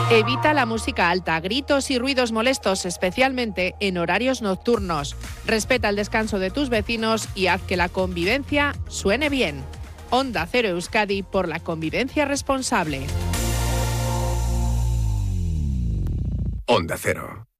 Evita la música alta, gritos y ruidos molestos, especialmente en horarios nocturnos. Respeta el descanso de tus vecinos y haz que la convivencia suene bien. Onda Cero Euskadi, por la convivencia responsable. Onda Cero.